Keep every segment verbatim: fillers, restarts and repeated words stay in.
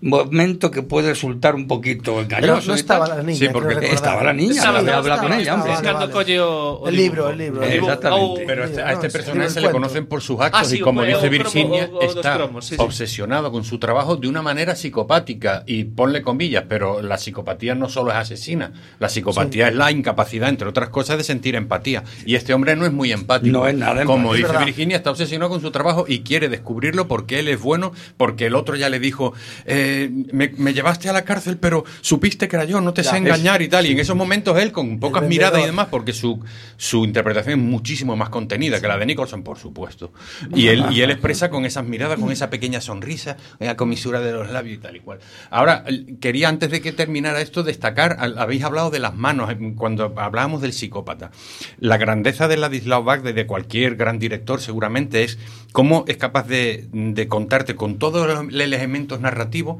momento que puede resultar un poquito engañoso. Pero no estaba la niña. Sí, porque estaba la niña. Estaba, había hablado con estaba, ella. estaba, hombre. estaba, vale, vale. El libro, el libro. Eh, exactamente. Pero este, a este no, personaje sí, se le conocen por sus actos Ah, sí, y como o- dice o Virginia, cromo, o- o dos está cromos, sí, sí. obsesionado con su trabajo de una manera psicopática. Y ponle comillas, pero la psicopatía no solo es asesina. La psicopatía sí. es la incapacidad, entre otras cosas, de sentir empatía. Y este hombre no es muy empático. No es nada Como empático. dice Es Virginia, está obsesionado con su trabajo y quiere descubrirlo porque él es bueno, porque el otro ya le dijo, eh, me, me llevaste a la cárcel, pero supiste que era yo, no te Ya, sé es- engañar y tal. Y en esos momentos él, con pocas vendedor. miradas y demás, porque su, su interpretación es muchísimo más contenida que la de Nicholson, por supuesto. Y él, y él expresa con esas miradas, con esa pequeña sonrisa, la comisura de los labios y tal y cual. Ahora, quería, antes de que terminara esto, destacar, habéis hablado de las manos, cuando hablábamos del psicópata. La grandeza de Ladislao Vazda, de cualquier gran director, seguramente, es cómo es capaz de, de contarte con todos los elementos narrativos,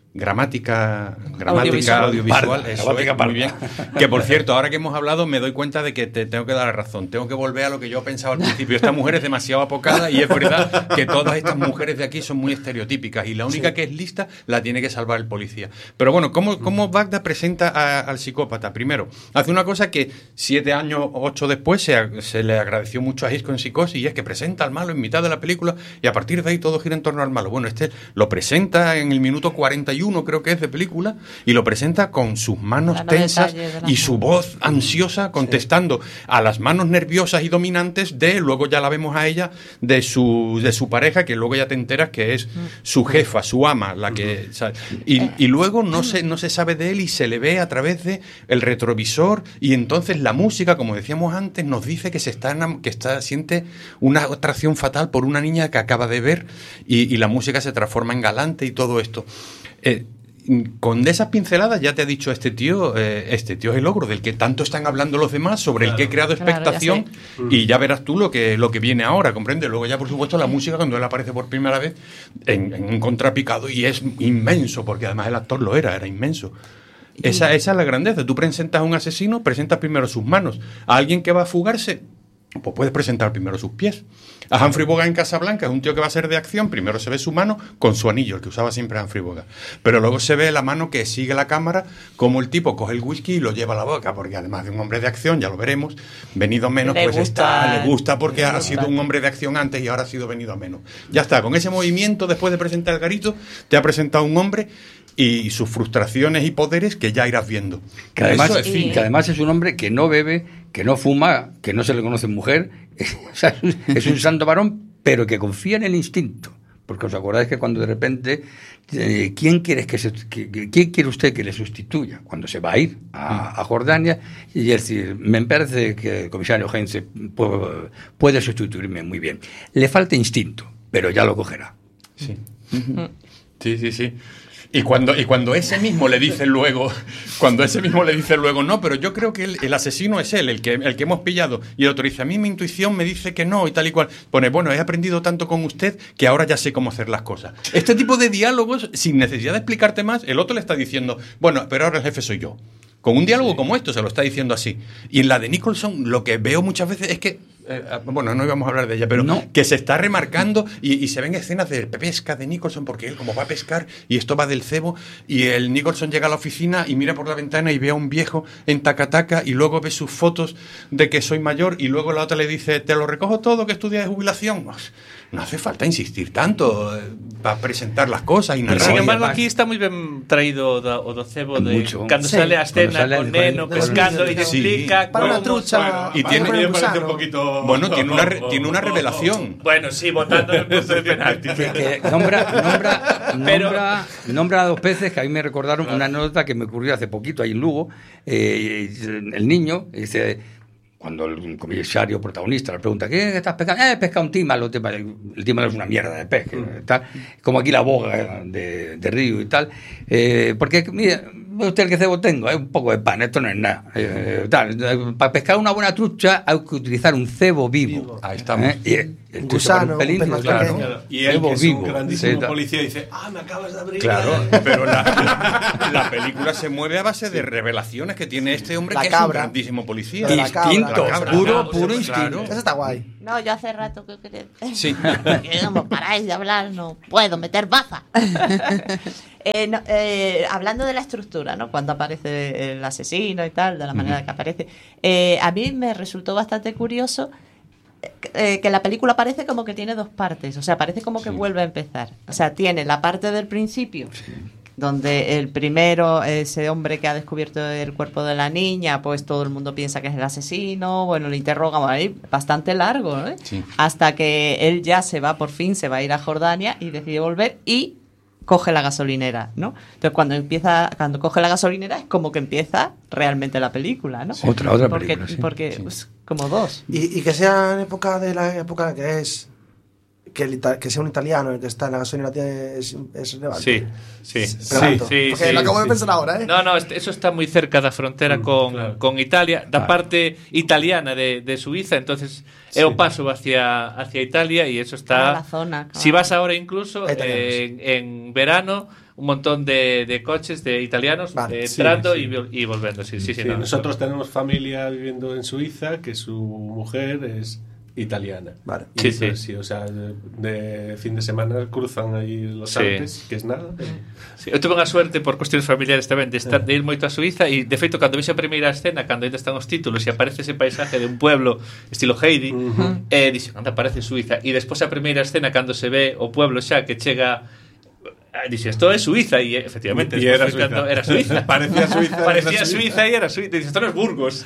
gramática gramática audiovisual, audiovisual parda, eso gramática es, parda. muy bien. Que por cierto, ahora que hemos hablado me doy cuenta de que te tengo que dar la razón, tengo que volver a lo que yo pensaba al principio. Esta mujer es demasiado apocada y es verdad que todas estas mujeres de aquí son muy estereotípicas y la única sí. que es lista la tiene que salvar el policía. Pero bueno, ¿cómo, cómo Vazda presenta a, al psicópata? Primero, hace una cosa que siete años o ocho después se, se le agradeció mucho a Hitchcock en Psicosis, y es que presenta al malo en mitad de la película y a partir de ahí todo gira en torno al malo. Bueno, este lo presenta en el minuto cuarenta y uno, creo que es, de película, y lo presenta con sus manos Dando tensas detalles de y las su manos. voz ansiosa contestando Sí. a las manos nerviosas y dominantes de, luego ya la vemos a ella, de su, de su pareja, que luego ya te enteras que es su jefa, su ama, la que... ¿sabes? Y, y luego no se, no se sabe de él y se le ve a través de el retrovisor, y entonces la música, como decíamos antes, nos dice que se está, enam- que está siente una atracción fatal por una niña que acaba de ver, y, y la música se transforma en galante y todo esto. Eh, con de esas pinceladas ya te ha dicho este tío, eh, este tío es el ogro del que tanto están hablando los demás, sobre claro, el que he creado claro, expectación, ya y ya verás tú lo que, lo que viene ahora, ¿comprende? Luego ya, por supuesto, la música, cuando él aparece por primera vez en, en un contrapicado, y es inmenso, porque además el actor lo era, era inmenso. Esa, esa es la grandeza. Tú presentas a un asesino, presentas primero sus manos. A alguien que va a fugarse, pues puedes presentar primero sus pies. A Humphrey Bogart en Casablanca es un tío que va a ser de acción. Primero se ve su mano con su anillo, el que usaba siempre Humphrey Bogart. Pero luego se ve la mano que sigue la cámara, como el tipo coge el whisky y lo lleva a la boca, porque además de un hombre de acción, ya lo veremos, venido a menos, Le pues gusta, está, le gusta porque le ha gusta. sido un hombre de acción antes y ahora ha sido venido a menos. Ya está, con ese movimiento, después de presentar el garito, te ha presentado un hombre y sus frustraciones y poderes que ya irás viendo. Que además, Eso es- Sí. que además es un hombre que no bebe, que no fuma, que no se le conoce mujer. O sea, es un- es un santo varón, pero que confía en el instinto. Porque os acordáis que cuando de repente, eh, ¿quién, quieres que se, que- que- ¿quién quiere usted que le sustituya? Cuando se va a ir a, a Jordania, y es decir, me parece que el comisario Heinze puede, puede sustituirme muy bien. Le falta instinto, pero ya lo cogerá. Sí. Sí, sí, sí. Y cuando, y cuando ese mismo le dice luego, cuando ese mismo le dice luego, no, pero yo creo que el, el asesino es él, el que, el que hemos pillado, y el otro dice, a mí mi intuición me dice que no, y tal y cual, pone, bueno, he aprendido tanto con usted que ahora ya sé cómo hacer las cosas. Este tipo de diálogos, sin necesidad de explicarte más, el otro le está diciendo, bueno, pero ahora el jefe soy yo. Con un diálogo como esto se lo está diciendo así. Y en la de Nicholson lo que veo muchas veces es que, eh, bueno, no íbamos a hablar de ella, pero No. que se está remarcando y, y se ven escenas de pesca de Nicholson, porque él como va a pescar y esto va del cebo, y el Nicholson llega a la oficina y mira por la ventana y ve a un viejo en tacataca, y luego ve sus fotos de que soy mayor, y luego la otra le dice, te lo recojo todo, que estudia de jubilación. No hace falta insistir tanto eh, para presentar las cosas y Pero, narrar. sin y embargo, además- aquí está moi ben traído da, o do cebo de Mucho. cando Sí. sale a escena Cuando sale con el- neno con- pescando con- y te Sí. explica Para una cómo- trucha. Y tiene- para un parece un gusano. poquito... Bueno, tiene una, re- tiene una revelación. Bueno, sí, votando en el punto de penalti. Que, que nombra, nombra, Pero- nombra, nombra a dos peces que a mí me recordaron una anécdota que me ocurrió hace poquito ahí en Lugo. Eh, el niño dice, cuando el comisario protagonista le pregunta, ¿qué estás pescando? Eh, pesca un tímalo. El tímalo es una mierda de pez, que, tal, como aquí la boga de, de río y tal. Eh, porque, mire, ¿ve usted el que cebo tengo? Es un poco de pan, esto no es nada. Eh, tal, para pescar una buena trucha hay que utilizar un cebo vivo. Ahí estamos. Eh, y, El Un tío se pone gusano, un pelín, un pez más claro. pequeño. Claro, y él, Evo que es vivo, un grandísimo Z. policía, dice, ah, me acabas de abrir. Claro, pero la, la, la película se mueve a base de revelaciones que tiene este hombre La que es un cabra. grandísimo policía. La cabra. Instinto, La cabra. puro, Claro, puro claro. instinto. Eso está guay. No, yo hace rato que quería... Sí. Que no me paráis de hablar, no puedo meter baza. eh, no, eh, hablando de la estructura, ¿no? Cuando aparece el asesino y tal, de la manera que aparece, eh, a mí me resultó bastante curioso eh, que la película parece como que tiene dos partes, o sea, parece como que Sí. vuelve a empezar. O sea, tiene la parte del principio, donde el primero, ese hombre que ha descubierto el cuerpo de la niña, pues todo el mundo piensa que es el asesino, bueno, le interrogan ahí, bastante largo, ¿eh? Sí. Hasta que él ya se va, por fin, se va a ir a Jordania y decide volver y coge la gasolinera, ¿no? Entonces cuando empieza, cuando coge la gasolinera es como que empieza realmente la película, ¿no? Otra, otra porque, película, sí. porque Sí. pues, como dos. Y, y que sea en época de la época que es. Que, el ita- que sea un italiano el que está en la gasolinera tiene- es, es relevante. Sí, sí, Pregunto, sí, porque sí, lo acabo de sí. pensar ahora, ¿eh? No, no, este- eso está moi cerca da frontera con, claro. con Italia, da Claro. parte italiana de, de Suiza, entonces é o paso hacia, hacia Italia y eso está... Ah, la zona, claro. Si vas ahora incluso Ahí tenemos. eh, en, en verano, un montón de, de coches de italianos Vale. eh, Sí, entrando sí. Y, vol- y volviendo. Sí, sí, sí, Sí, no, nosotros tenemos familia viviendo en Suiza, que su mujer es italiana. Vale. Y Sí, entonces, sí. sí, o sea, de, de fin de semana cruzan ahí los Sí. Alpes, que es nada. Sí, eu tuve a suerte por cuestións familiares tamén de, estar, de ir moito a Suiza e de feito cando vexe a primeira escena cando ainda están os títulos e aparece ese paisaje de un pueblo estilo Heidi Ujú. e dixen, anda, parece Suiza e despois a primeira escena cando se ve o pueblo xa que chega eh, dixe, isto é Suiza e efectivamente Y despois era foi cando Suiza. era Suiza Parecía Suiza, parecía era Suiza e era Suiza e dixe, isto non é Burgos.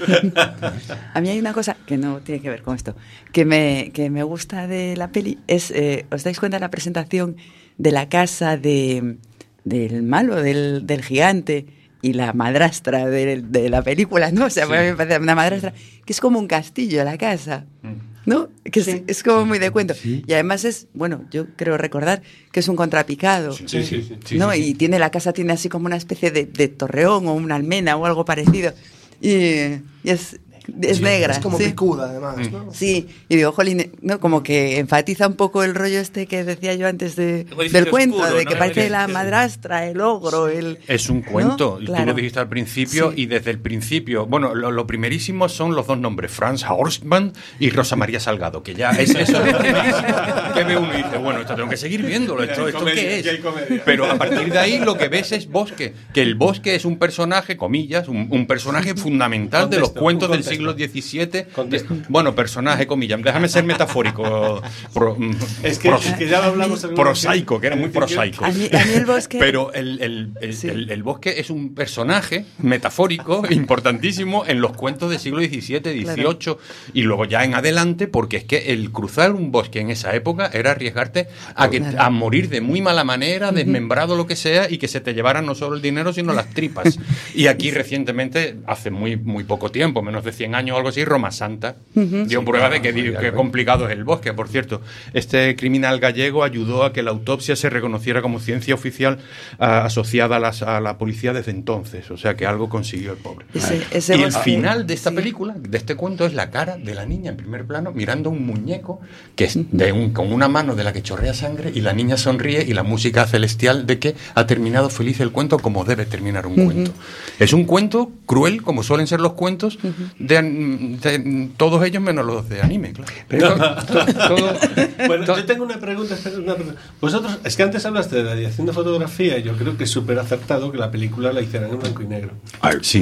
A mí hay una cosa que no tiene que ver con esto, que me, que me gusta de la peli, es, eh, ¿os dais cuenta de la presentación de la casa de, del malo, del, del gigante, y la madrastra de, de la película, ¿no? O sea, Sí. a mí me parece una madrastra, que es como un castillo la casa, ¿no? Que es, es como muy de cuento. Sí. Y además es, bueno, yo creo recordar que es un contrapicado. Sí, sí, sí, sí, ¿No? sí, sí. Y tiene la casa tiene así como una especie de, de torreón o una almena o algo parecido. Y, y es, es Sí, negra. Es como sí. picuda, además, ¿no? Sí, y digo, jolín, ¿no? Como que enfatiza un poco el rollo este que decía yo antes de, Un edificio del cuento, oscuro, de ¿no? que parece la Sí. madrastra, el ogro, el... Es un cuento, ¿no? y Claro. tú lo dijiste al principio, Sí. y desde el principio, bueno, lo, lo primerísimo son los dos nombres, Franz Horstmann y Rosa María Salgado, que ya es eso es lo primerísimo que ve uno y dice, bueno, esto tengo que seguir viéndolo, esto, Hay ¿esto comedia, qué es? ya hay comedia. Pero a partir de ahí lo que ves es Bosque, que el Bosque es un personaje, comillas, un, un personaje fundamental de los Contesto, cuentos un del contexto. siglo diecisiete. Contesto. De- bueno, personaje, comillas, déjame ser metafórico, pro- Es que, pros- es que ya lo hablamos en una prosaico, que era muy ocasión. prosaico. A mí, a mí el bosque... Pero el, el- el- Sí. el- el bosque es un personaje metafórico importantísimo en los cuentos del siglo diecisiete, dieciocho y luego ya en adelante, porque es que el cruzar un bosque en esa época era arriesgarte a, que, Claro. a morir de muy mala manera, desmembrado lo que sea, y que se te llevaran no solo el dinero, sino las tripas. Y aquí recientemente, hace muy, muy poco tiempo, menos de cien años o algo así, Roma Santa dio prueba de que, di- que complicado es el bosque. Por cierto, este criminal gallego ayudó a que la autopsia se reconociera como ciencia oficial ah, asociada a, las- a la policía desde entonces. O sea que algo consiguió el pobre. Ese- ese y el bosque- final de esta sí. película, de este cuento, es la cara de la niña en primer plano mirando a un muñeco que es de un, con una mano de la que chorrea sangre, y la niña sonríe y la música celestial de que ha terminado feliz el cuento como debe terminar un cuento. Es un cuento cruel, como suelen ser los cuentos, de, an- de todos ellos menos los de anime, claro. Pero to- to- todo, Bueno, to- yo tengo una pregunta, espera, una pregunta. Vosotros, es que antes hablaste de la dirección de fotografía y yo creo que es súper acertado que la película la hicieran en blanco y negro. Ah, sí.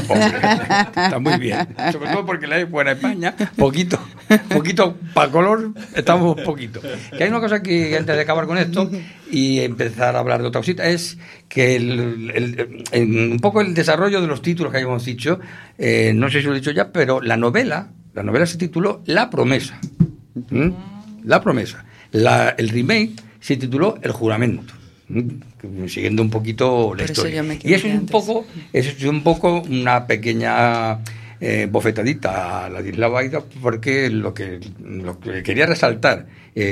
Está muy bien. Sobre todo porque la fuera España, poquito, poquito para color, estamos poquito. Que hay una cosa que antes de acabar con esto y empezar a hablar de otra cosita, es que el, el- el- un poco el desarrollo de los títulos que habíamos dicho, eh, no sé si lo he dicho ya, pero la novela, la novela se tituló La Promesa. ¿Mm? La Promesa. La, el remake se tituló El Juramento. ¿Mm? Siguiendo un poquito la Por eso historia. yo me Y eso es equivoqué un antes. poco, eso es un poco una pequeña eh, bofetadita a Ladislao Aida, porque lo que, lo que quería resaltar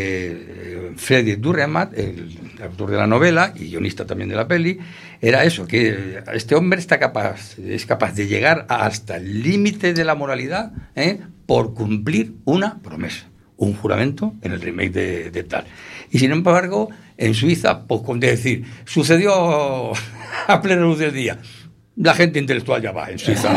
eh, Freddy Durremat, el autor de la novela y guionista también de la peli, era eso, que este hombre está capaz, es capaz de llegar hasta el límite de la moralidad, ¿eh? por cumplir una promesa. un juramento en el remake de, de tal. Y sin embargo, en Suiza, pues con decir, sucedió a plena luz del día. La gente intelectual ya va en Suiza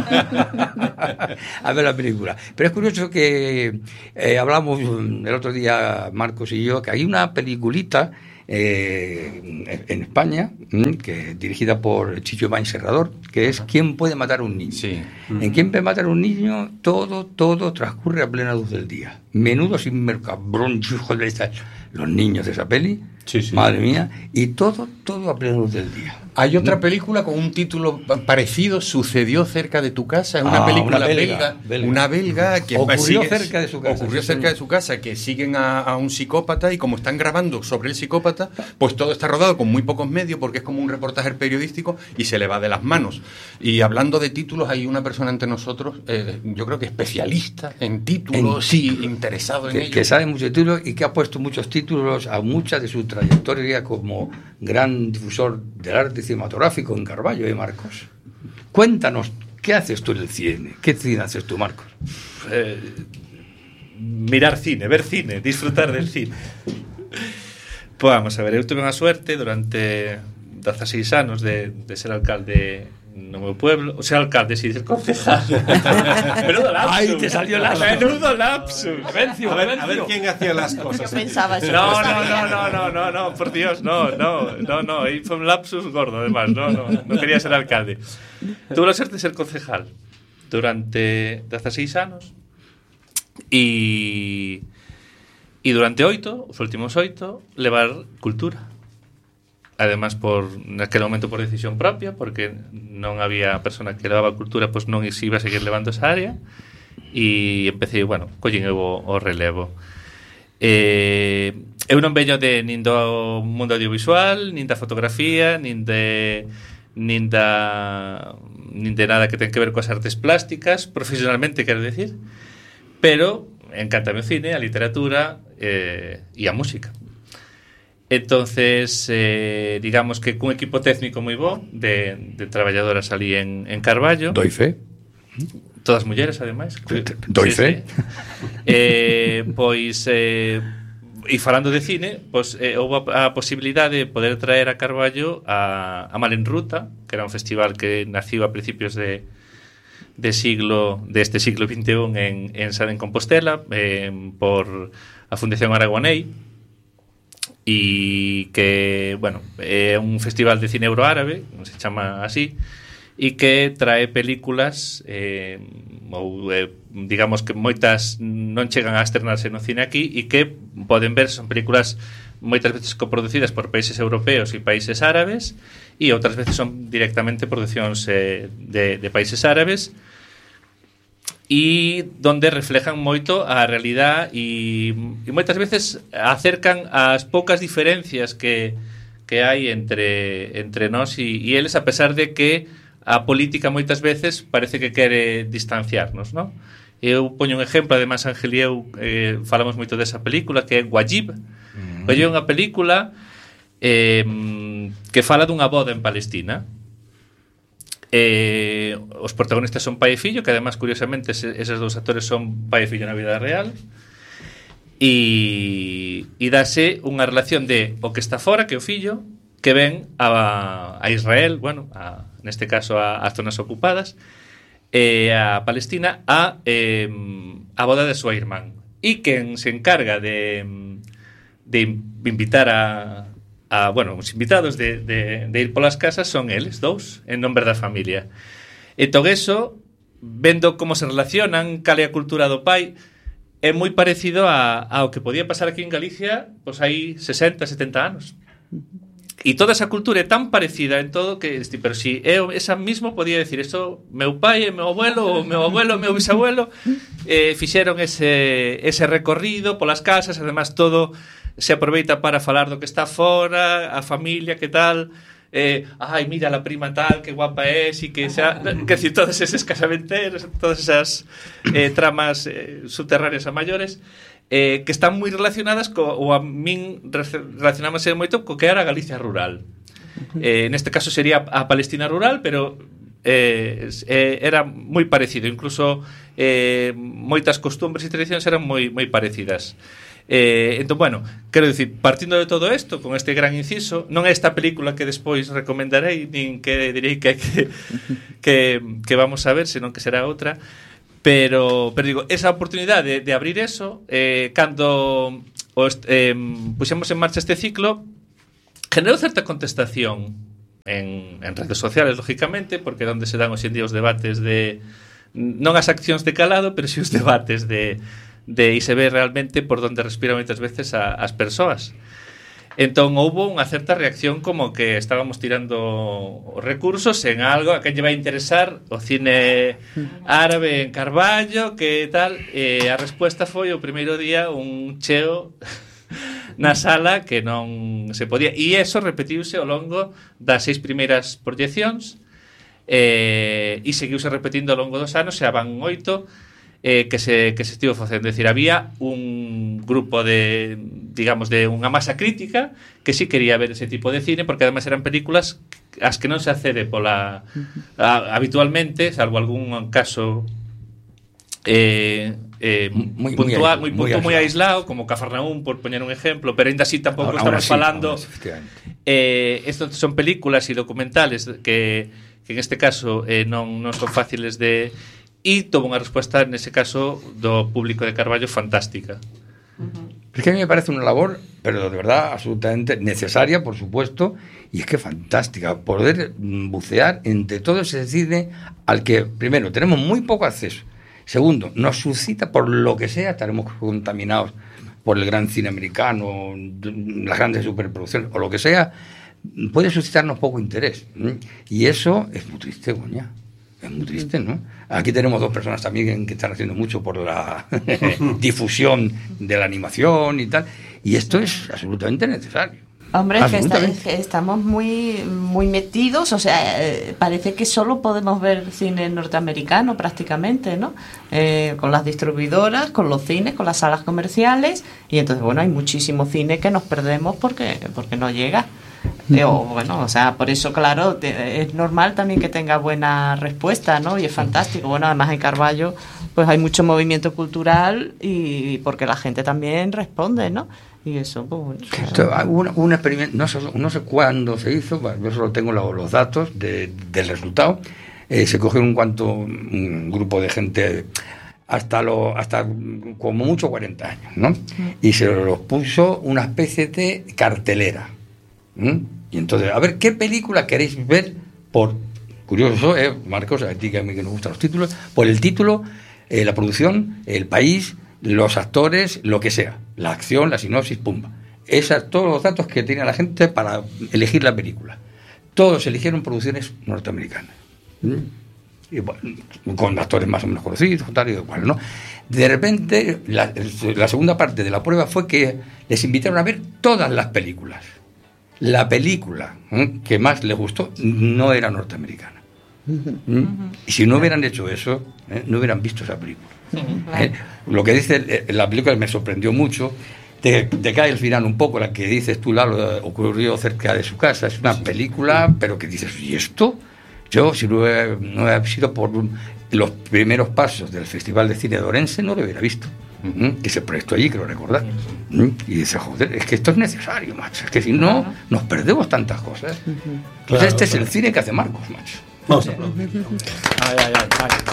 a ver la película. Pero es curioso que eh, hablamos el otro día, Marcos y yo, que hay una peliculita eh, en España, que dirigida por Chicho Bain Serrador, que es ¿Quién puede matar a un niño? Sí. En ¿Quién puede matar a un niño? Todo, todo transcurre a plena luz del día. Menudo sin mercabrón, hijo de esta... Los niños de esa peli, sí, sí. Madre mía, y todo, todo a plena luz del día. Hay otra película con un título parecido, Sucedió cerca de tu casa, es una ah, película una belga, belga, belga, una belga que ocurrió sigue, cerca de su casa. Ocurrió sí, cerca sí. de su casa, que siguen a, a un psicópata y como están grabando sobre el psicópata, pues todo está rodado con muy pocos medios porque es como un reportaje periodístico y se le va de las manos. Y hablando de títulos, hay una persona entre nosotros, eh, yo creo que especialista en títulos y interesado en que, ellos. Que sabe muchos títulos y que ha puesto muchos títulos a mucha de su trayectoria como gran difusor del arte cinematográfico en Carballo, ¿eh, Marcos? Cuéntanos, ¿qué haces tú en el cine? ¿Qué cine haces tú, Marcos? Eh, mirar cine, ver cine, disfrutar del cine. Pues vamos a ver, eu tuve unha suerte durante dieciséis anos de, de ser alcalde no meu pueblo, o sea, alcalde, si ser concejal. Menudo lapsus. Ay, te salió lapsus. Menudo lapsus. Vencio, a, ver, a ver quién hacía las cosas. ¿Qué pensabas? No, no, no, no, no, no, no, por Dios, no, no, no, no, ahí fue un lapsus gordo, además, no, no, no quería ser alcalde. Tuve la suerte de ser concejal durante dieciséis anos e e durante oito, os últimos oito, levar cultura. Además, por naquele momento por decisión propia, porque non había persona que levaba cultura, pois non se iba a seguir levando esa área, e empecé, bueno, collín eu o, o relevo. Eh, eu non veño de nin do mundo audiovisual, nin da fotografía, nin de nin da nin de nada que ten que ver coas artes plásticas, profesionalmente, quero decir, pero encántame o cine, a literatura eh, e a música. Entonces, eh, digamos que cun equipo técnico moi bo de, de traballadoras ali en, en Carballo. Doi fe. Todas mulleres, ademais. Doi fe. Sí, sí. Eh, pois, eh, e falando de cine, pois, eh, houve a, a posibilidade de poder traer a Carballo a, a Mal en Ruta, que era un festival que naciu a principios de, de siglo deste siglo vinte e un en, en San en Compostela, eh, por a Fundación Aragonei, e que, bueno, é un festival de cine euroárabe, se chama así, e que trae películas eh, ou eh, digamos que moitas non chegan a estrenarse no cine aquí e que poden ver, son películas moitas veces coproducidas por países europeos e países árabes e outras veces son directamente producións eh, de, de países árabes e donde reflejan moito a realidade e, e moitas veces acercan as poucas diferencias que, que hai entre, entre nós e, e eles, a pesar de que a política moitas veces parece que quere distanciarnos, non? Eu poño un exemplo, además Ángel e eu eh, falamos moito desa película, que é Wajib. Mm-hmm. Wajib é unha película eh, que fala dunha boda en Palestina. Eh, os protagonistas son pai e fillo, que además curiosamente eses dous actores son pai e fillo na vida real, e, e dase unha relación de o que está fora, que é o fillo, que ven a, a Israel, bueno, a, neste caso a, as zonas ocupadas, e a Palestina, a, eh, a boda de súa irmán, e quen se encarga de, de invitar a a, bueno, os invitados de, de, de ir polas casas son eles dous, en nombre da familia. Entón, eso, vendo como se relacionan, cal é a cultura do pai, é moi parecido a, ao que podía pasar aquí en Galicia, pois hai sesenta, setenta anos. E toda esa cultura é tan parecida en todo que, pero si eu esa mismo podía decir, isto, meu pai, meu abuelo, o meu abuelo, meu bisabuelo, eh, fixeron ese, ese recorrido polas casas, además todo se aproveita para falar do que está fora, a familia, que tal, eh, ai, mira la prima tal, que guapa es, e que xa, que decir, todos eses casamenteros, todas esas eh, tramas eh, subterráneas a maiores, eh, que están moi relacionadas co, ou a min relacionámose moito co que era a Galicia rural. Eh, neste caso sería a Palestina rural, pero eh, eh, era moi parecido, incluso eh, moitas costumbres e tradicións eran moi moi parecidas. Eh, entón, bueno, quero dicir, partindo de todo isto, con este gran inciso, non é esta película que despois recomendarei, nin que direi que, que, que, que vamos a ver, senón que será outra. Pero, pero digo, esa oportunidade de, de abrir eso, eh, cando os, eh, puxemos en marcha este ciclo, generou certa contestación en, en redes sociales, lógicamente, porque é onde se dan hoxe en día os debates de, non as accións de calado, pero si os debates de, de e se ve realmente por onde respiran moitas veces a, as persoas. Entón houbo unha certa reacción como que estábamos tirando recursos en algo a que lle vai interesar o cine árabe en Carballo, que tal, e a resposta foi o primeiro día un cheo na sala que non se podía, e eso repetiuse ao longo das seis primeiras proyeccións, eh, e seguiuse repetindo ao longo dos anos, xa van oito eh, que se que se estivo facendo. É dicir, había un grupo de, digamos, de unha masa crítica que sí quería ver ese tipo de cine, porque además eran películas as que non se accede pola a, habitualmente, salvo algún caso eh, eh, muy, puntual, muy, muy, muy, muy, muy aislado. aislado, como Cafarnaúm, por poñer un ejemplo, pero ainda así tampouco ahora, estamos ahora falando sí, eh, estos son películas e documentales que, que en este caso eh, non, non son fáciles de... E tuvo unha resposta, nese caso, do público de Carballo fantástica. Uh-huh. Es que a mí me parece una labor, pero de verdad absolutamente necesaria, por supuesto, y es que fantástica, poder bucear entre todo ese cine al que, primero, tenemos muy poco acceso. Segundo, nos suscita, por lo que sea, estaremos contaminados por el gran cine americano, las grandes superproducciones, o lo que sea, puede suscitarnos poco interés. Y eso es muy triste, coña. Es muy triste, ¿no? Aquí tenemos dos personas también que están haciendo mucho por la difusión de la animación y tal, y esto es absolutamente necesario. Hombre, es que, está, es que estamos muy, muy metidos, o sea, eh, parece que solo podemos ver cine norteamericano prácticamente, ¿no? Eh, con las distribuidoras, con los cines, con las salas comerciales, y entonces, bueno, hay muchísimo cine que nos perdemos porque, porque no llega. Eh, o, bueno, o sea, por eso, claro, te, es normal también que tenga buena respuesta, ¿no? Y es fantástico. Bueno, además en Carballo pues hay mucho movimiento cultural y porque la gente también responde, ¿no? Y eso, pues... Esto, un, un experimento, no sé, no sé cuándo se hizo, yo solo tengo los, los datos de, del resultado. Eh, se cogió un cuanto, un grupo de gente... hasta lo, hasta como mucho cuarenta años, ¿no? Y se los puso una especie de cartelera. ¿Mm? Y entonces, a ver, ¿qué película queréis ver? Por, curioso, ¿eh, Marcos? A ti que a mí que nos gustan los títulos, por el título, eh, la producción, el país, los actores, lo que sea, la acción, la sinopsis, pumba. Esos todos los datos que tenía la gente para elegir la película. Todos eligieron producciones norteamericanas. ¿Mm? Y bueno, con actores más o menos conocidos, tal y cual, ¿no? De repente, la, la segunda parte de la prueba fue que les invitaron a ver todas las películas. La película ¿eh? que más les gustó no era norteamericana. ¿Mm? Y si no hubieran hecho eso, ¿eh? no hubieran visto esa película. ¿Eh? Lo que dice la película me sorprendió mucho. Te, te cae el final un poco, la que dices tú, Lalo, ocurrió cerca de su casa. Es una película, pero que dices, ¿y esto? Yo, si no hubiera, no hubiera sido por un, los primeros pasos del Festival de Cine de Orense, no lo hubiera visto. ¿Mm? Que se proyectó allí, creo recordar. ¿Mm? Y dice, joder, es que esto es necesario, macho. Es que si no, claro, nos perdemos tantas cosas. Uh-huh. Pues claro, este claro. es el cine que hace Marcos, macho. Vamos a aplaudir. Ay, ay, ay,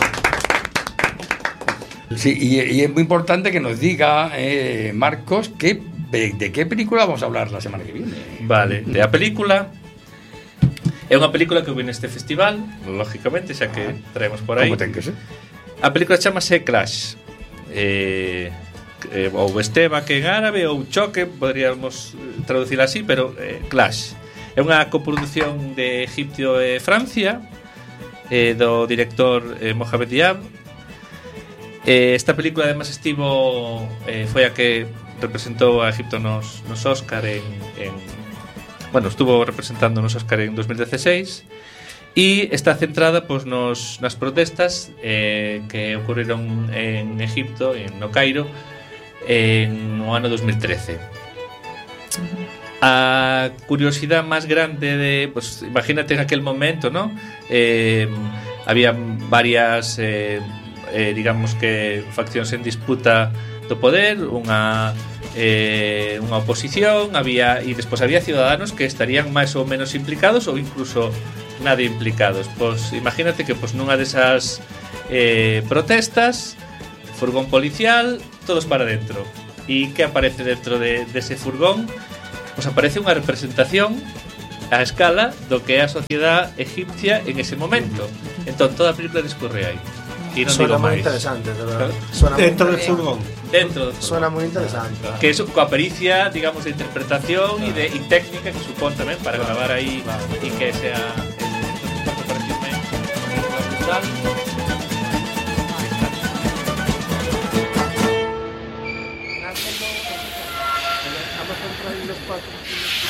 ay. Sí, y, y es muy importante que nos diga, eh, Marcos, que, de, de qué película vamos a hablar la semana que viene. Vale, de la película... É unha película que houve neste festival, lógicamente, xa que ah, traemos por aí. Como ten que ser? A película chamase Clash. Eh, eh, ou Esteba, que en árabe, ou Choque, podríamos traducir así, pero eh, Clash. É unha coproducción de Egipto e Francia, eh, do director eh, Mohamed Diab. Eh, esta película, además, estivo... Eh, foi a que representou a Egipto nos, nos Óscar en... en Bueno, estuvo representando nos Óscar en dos mil dieciséis e está centrada pois, nos, nas protestas eh, que ocurriron en Egipto, en no Cairo, en no ano dos mil trece. A curiosidade máis grande de, pues, imagínate en aquel momento, ¿no? Eh, había varias eh, eh, digamos que faccións en disputa do poder, unha eh, unha oposición, había e despois había ciudadanos que estarían máis ou menos implicados ou incluso nada implicados. Pois imagínate que pois nunha desas eh, protestas, furgón policial, todos para dentro. E que aparece dentro de dese furgón? Pois aparece unha representación a escala do que é a sociedade egipcia en ese momento. Entón toda a película discorre aí. E non Suena digo moi máis. interesante, de verdad. Suena Dentro moi del furgón. Dentro do furgón. Suena moi interesante. Que é coa pericia, digamos, de interpretación e de e técnica que supón tamén para gravar aí e que sea el pareció ben brutal. Amazon Prime los cuatro.